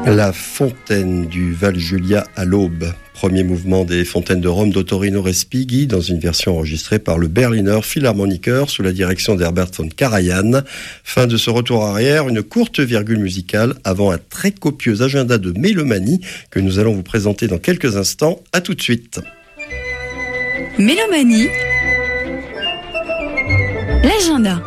La fontaine du Val Julia à l'aube. Premier mouvement des Fontaines de Rome d'Ottorino Respighi dans une version enregistrée par le Berliner Philharmoniker sous la direction d'Herbert von Karajan. Fin de ce retour arrière, une courte virgule musicale avant un très copieux agenda de mélomanie que nous allons vous présenter dans quelques instants. À tout de suite. Mélomanie, l'agenda.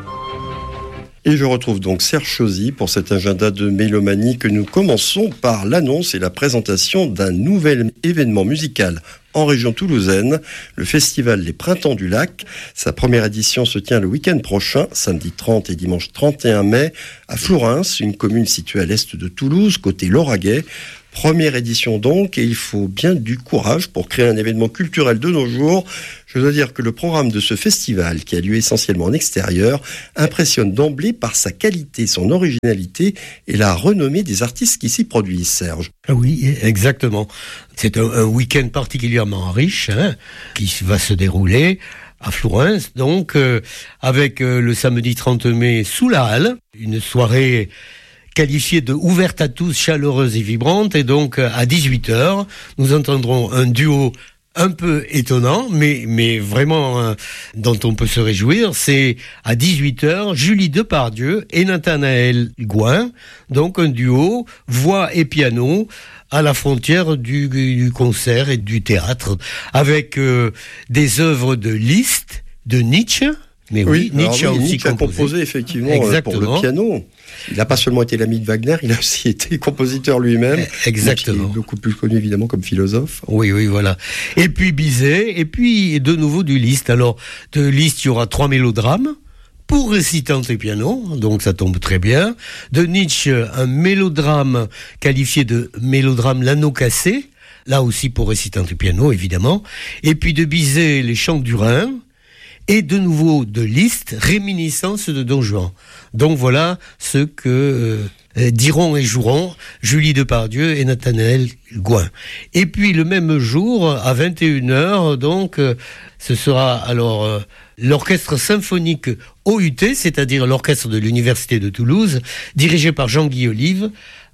Et je retrouve donc Serge Chauzy pour cet agenda de mélomanie que nous commençons par l'annonce et la présentation d'un nouvel événement musical en région toulousaine, le festival Les Printemps du Lac. Sa première édition se tient le week-end prochain, samedi 30 et dimanche 31 mai, à Flourens, une commune située à l'est de Toulouse, côté Lauragais. Première édition donc, et il faut bien du courage pour créer un événement culturel de nos jours. Je dois dire que le programme de ce festival, qui a lieu essentiellement en extérieur, impressionne d'emblée par sa qualité, son originalité et la renommée des artistes qui s'y produisent, Serge. Oui, exactement. C'est un week-end particulièrement riche qui va se dérouler à Flourens, donc avec le samedi 30 mai sous la halle, une soirée qualifiée de ouverte à tous, chaleureuse et vibrante, et donc à 18h, nous entendrons un duo un peu étonnant, mais vraiment dont on peut se réjouir. C'est à 18h, Julie Depardieu et Nathanaël Gouin, donc un duo, voix et piano, à la frontière du concert et du théâtre, avec des œuvres de Liszt, de Nietzsche. Mais oui, Nietzsche a aussi composé effectivement pour le piano. Il n'a pas seulement été l'ami de Wagner, il a aussi été compositeur lui-même. Exactement. Il est beaucoup plus connu évidemment comme philosophe. Oui, voilà. Et puis Bizet, et puis de nouveau du Liszt. Alors, de Liszt, il y aura 3 mélodrames pour récitante et piano, donc ça tombe très bien. De Nietzsche, un mélodrame qualifié de mélodrame l'anneau cassé, là aussi pour récitante et piano, évidemment. Et puis de Bizet, les chants du Rhin. Et de nouveau de Liszt, réminiscence de Don Juan. Donc voilà ce que diront et joueront Julie Depardieu et Nathanaël Gouin. Et puis le même jour, à 21h, donc, ce sera alors l'orchestre symphonique OUT, c'est-à-dire l'orchestre de l'Université de Toulouse, dirigé par Jean-Guy Olive,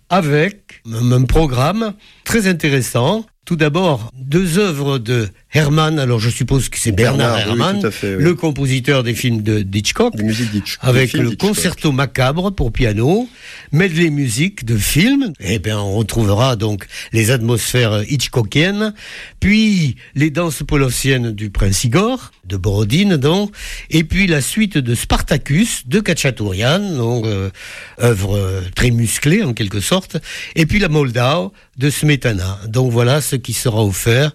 avec un programme très intéressant. Tout d'abord, 2 œuvres de Herrmann, alors je suppose que c'est Bernard Herrmann, oui, tout à fait, oui. Le compositeur des films d'Hitchcock, des musiques d'Hitchcock, avec le concerto macabre pour piano, medley musique de films, et bien on retrouvera donc les atmosphères hitchcockiennes, puis les danses polossiennes du Prince Igor, de Borodine donc, et puis la suite de Spartacus de Khachaturian, donc œuvre très musclée en quelque sorte, et puis la Moldau de Smetana. Donc voilà ce qui sera offert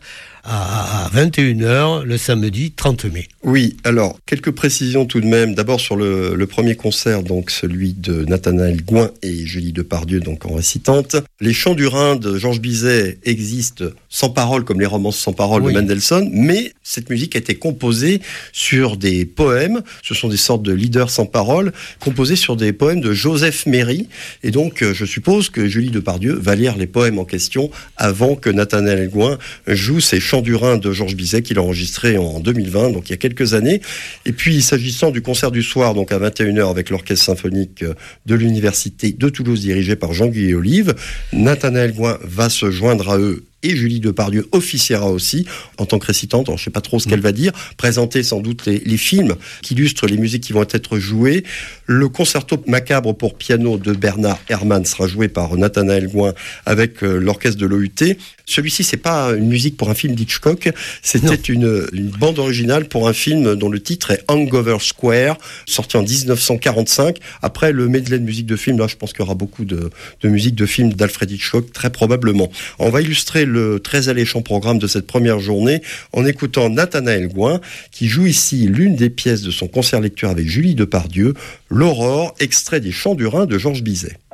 à 21h le samedi 30 mai. Oui, alors, quelques précisions tout de même. D'abord sur le premier concert, donc celui de Nathanaël Gouin et Julie Depardieu, donc en récitante. Les chants du Rhin de Georges Bizet existent sans paroles, comme les romances sans paroles de Mendelssohn, mais cette musique a été composée sur des poèmes. Ce sont des sortes de leaders sans paroles, composés sur des poèmes de Joseph Méry. Et donc, je suppose que Julie Depardieu va lire les poèmes en question avant que Nathanaël Gouin joue ses chants du Rhin de Georges Bizet qu'il a enregistré en 2020, donc il y a quelques années. Et puis, s'agissant du concert du soir, donc à 21h avec l'orchestre symphonique de l'Université de Toulouse dirigé par Jean-Guy Olive, Nathanaël Gouin va se joindre à eux et Julie Depardieu officiera aussi en tant que récitante. Alors, je ne sais pas trop ce qu'elle va dire. Présenter sans doute les films qui illustrent les musiques qui vont être jouées. Le concerto macabre pour piano de Bernard Herrmann sera joué par Nathanaël Gouin avec l'orchestre de l'OUT. Celui-ci, c'est pas une musique pour un film d'Hitchcock. C'était une bande originale pour un film dont le titre est Hangover Square, sorti en 1945. Après le medley de musique de film, là, je pense qu'il y aura beaucoup de musique de film d'Alfred Hitchcock, très probablement. On va illustrer le très alléchant programme de cette première journée en écoutant Nathanaël Gouin qui joue ici l'une des pièces de son concert lecture avec Julie Depardieu, l'Aurore, extrait des Chants du Rhin de Georges Bizet.